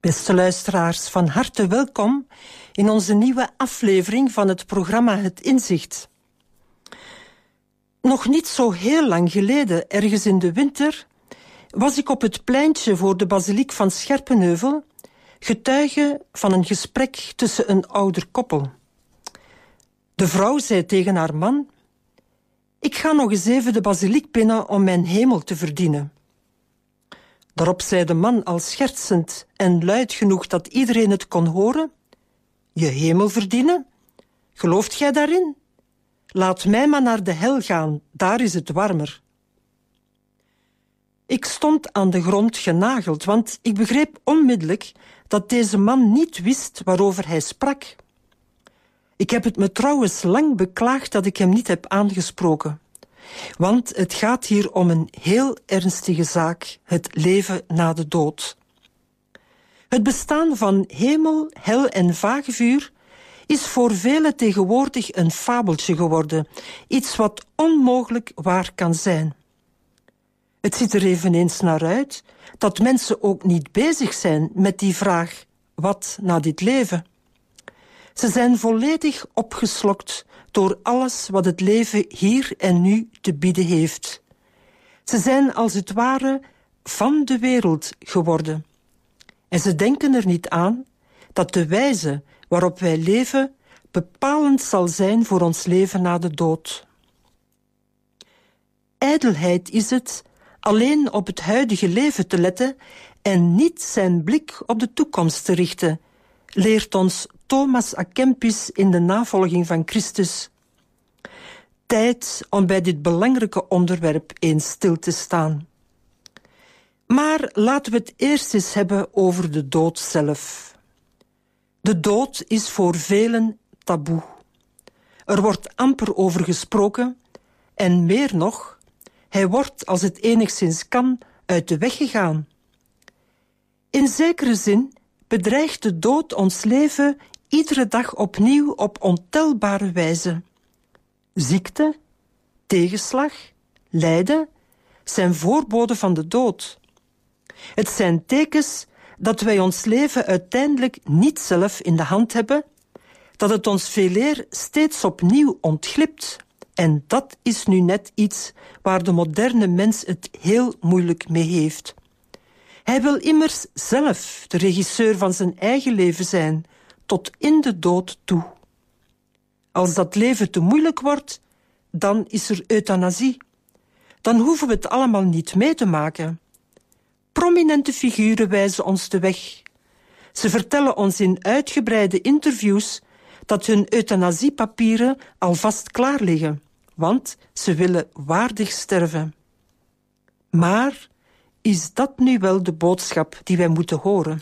Beste luisteraars, van harte welkom in onze nieuwe aflevering van het programma Het Inzicht. Nog niet zo heel lang geleden, ergens in de winter, was ik op het pleintje voor de basiliek van Scherpenheuvel getuige van een gesprek tussen een ouder koppel. De vrouw zei tegen haar man: "Ik ga nog eens even de basiliek binnen om mijn hemel te verdienen." Daarop zei de man al schertsend en luid genoeg dat iedereen het kon horen: "Je hemel verdienen? Gelooft gij daarin? Laat mij maar naar de hel gaan, daar is het warmer." Ik stond aan de grond genageld, want ik begreep onmiddellijk dat deze man niet wist waarover hij sprak. Ik heb het me trouwens lang beklaagd dat ik hem niet heb aangesproken. Want het gaat hier om een heel ernstige zaak, het leven na de dood. Het bestaan van hemel, hel en vagevuur is voor velen tegenwoordig een fabeltje geworden, iets wat onmogelijk waar kan zijn. Het ziet er eveneens naar uit dat mensen ook niet bezig zijn met die vraag: wat na dit leven? Ze zijn volledig opgeslokt door alles wat het leven hier en nu te bieden heeft. Ze zijn als het ware van de wereld geworden. En ze denken er niet aan dat de wijze waarop wij leven bepalend zal zijn voor ons leven na de dood. Ijdelheid is het alleen op het huidige leven te letten en niet zijn blik op de toekomst te richten, leert ons Thomas à Kempis in de navolging van Christus. Tijd om bij dit belangrijke onderwerp eens stil te staan. Maar laten we het eerst eens hebben over de dood zelf. De dood is voor velen taboe. Er wordt amper over gesproken en meer nog, hij wordt, als het enigszins kan, uit de weg gegaan. In zekere zin bedreigt de dood ons leven iedere dag opnieuw op ontelbare wijze. Ziekte, tegenslag, lijden zijn voorboden van de dood. Het zijn tekens dat wij ons leven uiteindelijk niet zelf in de hand hebben, dat het ons veeleer steeds opnieuw ontglipt. En dat is nu net iets waar de moderne mens het heel moeilijk mee heeft. Hij wil immers zelf de regisseur van zijn eigen leven zijn, tot in de dood toe. Als dat leven te moeilijk wordt, dan is er euthanasie. Dan hoeven we het allemaal niet mee te maken. Prominente figuren wijzen ons de weg. Ze vertellen ons in uitgebreide interviews dat hun euthanasiepapieren alvast klaar liggen, want ze willen waardig sterven. Maar is dat nu wel de boodschap die wij moeten horen?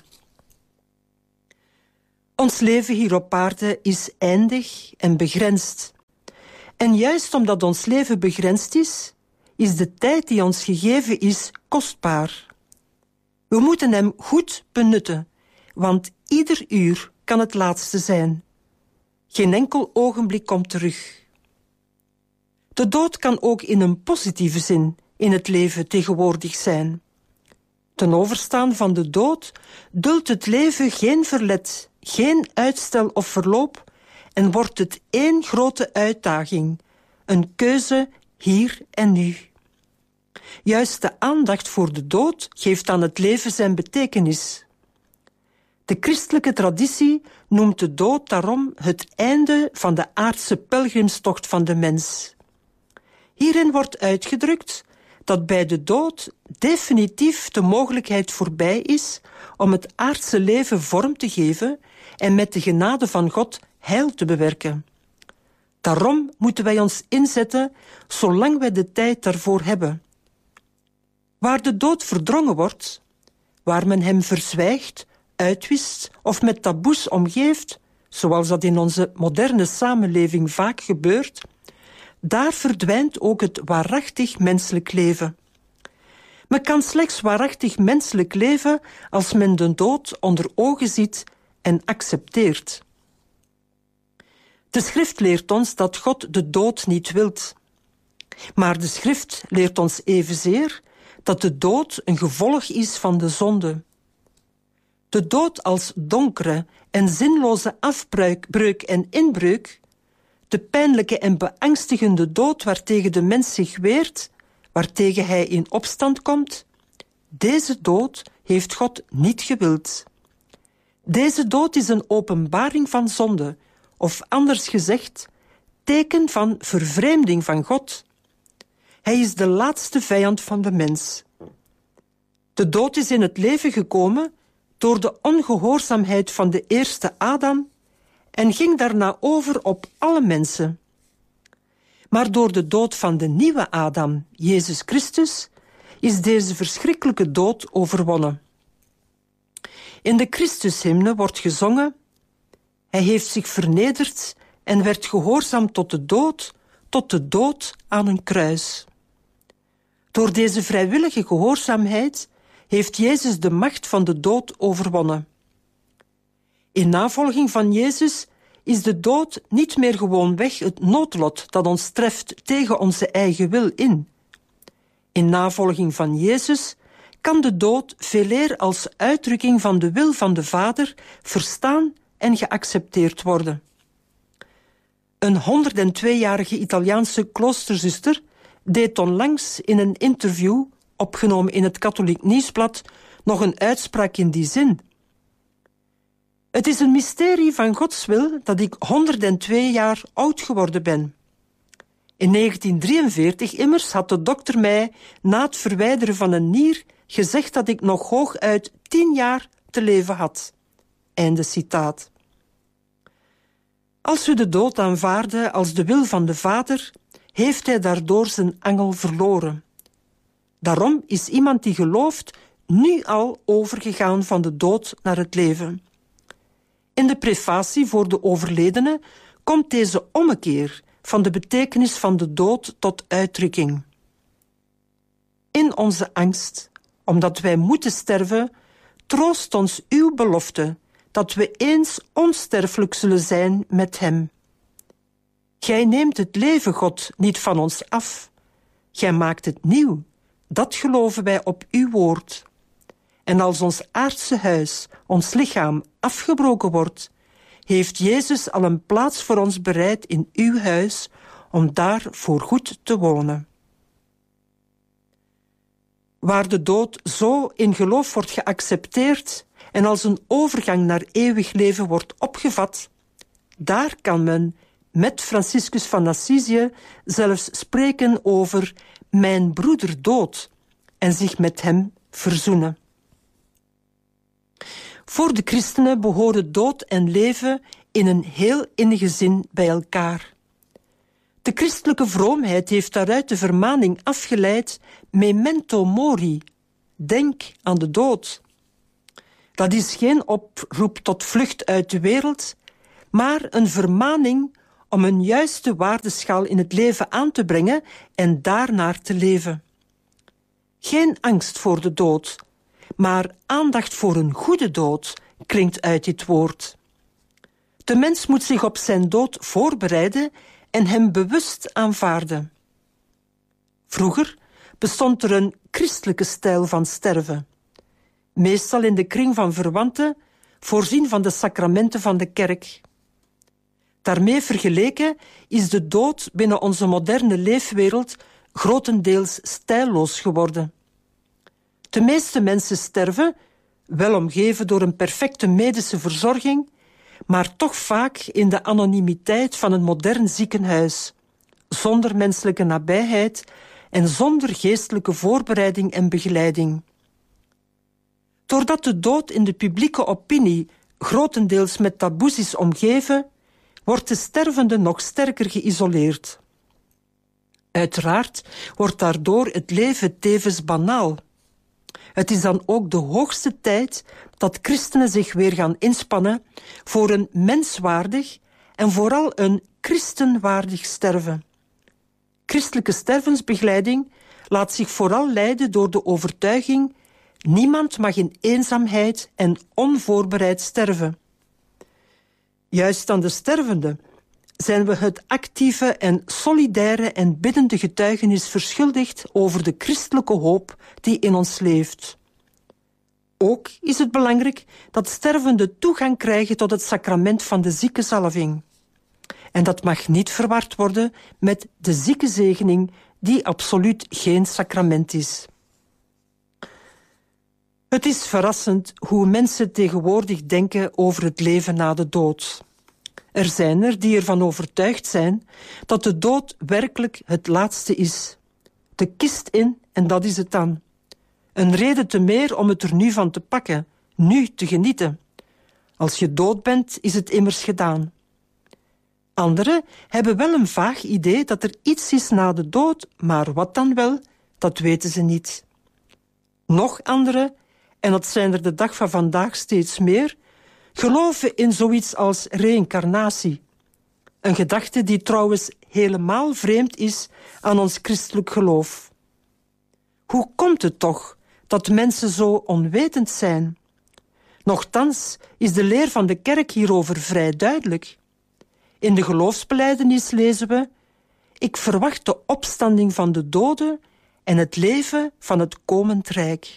Ons leven hier op aarde is eindig en begrensd. En juist omdat ons leven begrensd is de tijd die ons gegeven is kostbaar. We moeten hem goed benutten, want ieder uur kan het laatste zijn. Geen enkel ogenblik komt terug. De dood kan ook in een positieve zin in het leven tegenwoordig zijn. Ten overstaan van de dood duldt het leven geen verlet, geen uitstel of verloop en wordt het één grote uitdaging, een keuze hier en nu. Juist de aandacht voor de dood geeft aan het leven zijn betekenis. De christelijke traditie noemt de dood daarom het einde van de aardse pelgrimstocht van de mens. Hierin wordt uitgedrukt dat bij de dood definitief de mogelijkheid voorbij is om het aardse leven vorm te geven en met de genade van God heil te bewerken. Daarom moeten wij ons inzetten zolang wij de tijd daarvoor hebben. Waar de dood verdrongen wordt, waar men hem verzwijgt, uitwist of met taboes omgeeft, zoals dat in onze moderne samenleving vaak gebeurt, daar verdwijnt ook het waarachtig menselijk leven. Men kan slechts waarachtig menselijk leven als men de dood onder ogen ziet en accepteert. De schrift leert ons dat God de dood niet wilt. Maar de schrift leert ons evenzeer dat de dood een gevolg is van de zonde. De dood als donkere en zinloze afbreuk en inbreuk, de pijnlijke en beangstigende dood waartegen de mens zich weert, waartegen hij in opstand komt, deze dood heeft God niet gewild. Deze dood is een openbaring van zonde, of anders gezegd, teken van vervreemding van God. Hij is de laatste vijand van de mens. De dood is in het leven gekomen door de ongehoorzaamheid van de eerste Adam en ging daarna over op alle mensen. Maar door de dood van de nieuwe Adam, Jezus Christus, is deze verschrikkelijke dood overwonnen. In de Christushymne wordt gezongen: Hij heeft zich vernederd en werd gehoorzaam tot de dood aan een kruis. Door deze vrijwillige gehoorzaamheid heeft Jezus de macht van de dood overwonnen. In navolging van Jezus is de dood niet meer gewoonweg het noodlot dat ons treft tegen onze eigen wil in. In navolging van Jezus kan de dood veeleer als uitdrukking van de wil van de Vader verstaan en geaccepteerd worden. Een 102-jarige Italiaanse kloosterzuster deed onlangs in een interview, opgenomen in het Katholiek Nieuwsblad, nog een uitspraak in die zin. Het is een mysterie van Gods wil dat ik 102 jaar oud geworden ben. In 1943 immers had de dokter mij na het verwijderen van een nier gezegd dat ik nog hooguit 10 jaar te leven had. Einde citaat. Als u de dood aanvaarde als de wil van de Vader, heeft hij daardoor zijn angel verloren. Daarom is iemand die gelooft nu al overgegaan van de dood naar het leven. In de prefatie voor de overledene komt deze ommekeer van de betekenis van de dood tot uitdrukking. In onze angst, omdat wij moeten sterven, troost ons uw belofte dat we eens onsterfelijk zullen zijn met hem. Gij neemt het leven, God, niet van ons af. Gij maakt het nieuw, dat geloven wij op uw woord. En als ons aardse huis, ons lichaam, afgebroken wordt, heeft Jezus al een plaats voor ons bereid in uw huis, om daar voorgoed te wonen. Waar de dood zo in geloof wordt geaccepteerd en als een overgang naar eeuwig leven wordt opgevat, daar kan men met Franciscus van Assisië zelfs spreken over mijn broeder dood en zich met hem verzoenen. Voor de christenen behoren dood en leven in een heel innige zin bij elkaar. De christelijke vroomheid heeft daaruit de vermaning afgeleid memento mori, denk aan de dood. Dat is geen oproep tot vlucht uit de wereld, maar een vermaning om een juiste waardeschaal in het leven aan te brengen en daarnaar te leven. Geen angst voor de dood, maar aandacht voor een goede dood klinkt uit dit woord. De mens moet zich op zijn dood voorbereiden en hem bewust aanvaarden. Vroeger bestond er een christelijke stijl van sterven, meestal in de kring van verwanten, voorzien van de sacramenten van de kerk. Daarmee vergeleken is de dood binnen onze moderne leefwereld grotendeels stijlloos geworden. De meeste mensen sterven, wel omgeven door een perfecte medische verzorging, maar toch vaak in de anonimiteit van een modern ziekenhuis, zonder menselijke nabijheid en zonder geestelijke voorbereiding en begeleiding. Doordat de dood in de publieke opinie grotendeels met taboes is omgeven, wordt de stervende nog sterker geïsoleerd. Uiteraard wordt daardoor het leven tevens banaal. Het is dan ook de hoogste tijd dat christenen zich weer gaan inspannen voor een menswaardig en vooral een christenwaardig sterven. Christelijke stervensbegeleiding laat zich vooral leiden door de overtuiging: niemand mag in eenzaamheid en onvoorbereid sterven. Juist aan de stervende zijn we het actieve en solidaire en biddende getuigenis verschuldigd over de christelijke hoop die in ons leeft. Ook is het belangrijk dat stervenden toegang krijgen tot het sacrament van de ziekenzalving. En dat mag niet verward worden met de ziekenzegening, die absoluut geen sacrament is. Het is verrassend hoe mensen tegenwoordig denken over het leven na de dood. Er zijn er die ervan overtuigd zijn dat de dood werkelijk het laatste is. De kist in en dat is het dan. Een reden te meer om het er nu van te pakken, nu te genieten. Als je dood bent, is het immers gedaan. Anderen hebben wel een vaag idee dat er iets is na de dood, maar wat dan wel, dat weten ze niet. Nog anderen, en dat zijn er de dag van vandaag steeds meer, geloven in zoiets als reïncarnatie. Een gedachte die trouwens helemaal vreemd is aan ons christelijk geloof. Hoe komt het toch dat mensen zo onwetend zijn? Nochtans is de leer van de kerk hierover vrij duidelijk. In de geloofsbelijdenis lezen we: ik verwacht de opstanding van de doden en het leven van het komend rijk.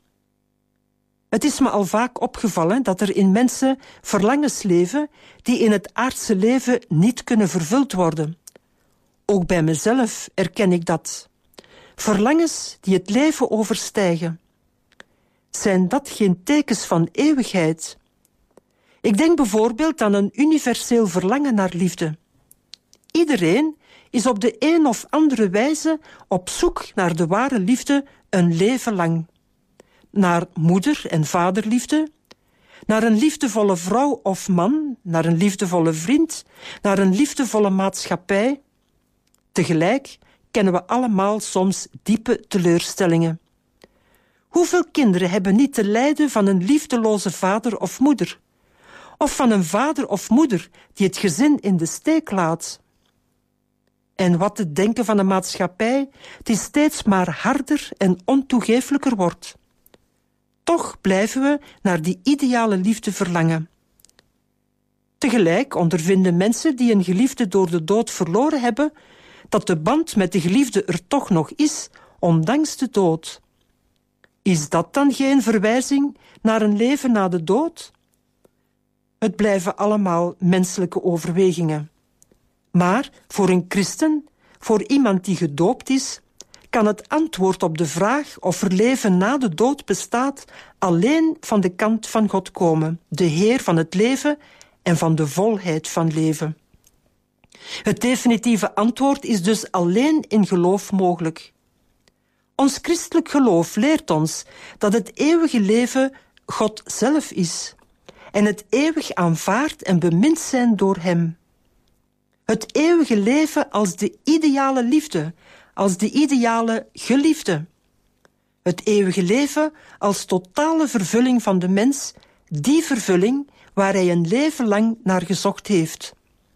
Het is me al vaak opgevallen dat er in mensen verlangens leven die in het aardse leven niet kunnen vervuld worden. Ook bij mezelf erken ik dat. Verlangens die het leven overstijgen. Zijn dat geen tekens van eeuwigheid? Ik denk bijvoorbeeld aan een universeel verlangen naar liefde. Iedereen is op de een of andere wijze op zoek naar de ware liefde een leven lang. Naar moeder- en vaderliefde, naar een liefdevolle vrouw of man, naar een liefdevolle vriend, naar een liefdevolle maatschappij. Tegelijk kennen we allemaal soms diepe teleurstellingen. Hoeveel kinderen hebben niet te lijden van een liefdeloze vader of moeder? Of van een vader of moeder die het gezin in de steek laat? En wat te denken van een maatschappij die steeds maar harder en ontoegeeflijker wordt? Toch blijven we naar die ideale liefde verlangen. Tegelijk ondervinden mensen die een geliefde door de dood verloren hebben, dat de band met de geliefde er toch nog is, ondanks de dood. Is dat dan geen verwijzing naar een leven na de dood? Het blijven allemaal menselijke overwegingen. Maar voor een christen, voor iemand die gedoopt is, kan het antwoord op de vraag of er leven na de dood bestaat alleen van de kant van God komen, de Heer van het leven en van de volheid van leven. Het definitieve antwoord is dus alleen in geloof mogelijk. Ons christelijk geloof leert ons dat het eeuwige leven God zelf is en het eeuwig aanvaard en bemind zijn door Hem. Het eeuwige leven als de ideale liefde, als de ideale geliefde. Het eeuwige leven als totale vervulling van de mens, die vervulling waar hij een leven lang naar gezocht heeft.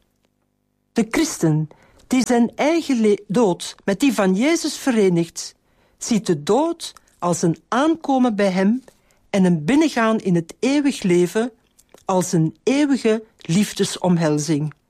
De christen, die zijn eigen dood met die van Jezus verenigt, ziet de dood als een aankomen bij Hem en een binnengaan in het eeuwig leven als een eeuwige liefdesomhelzing.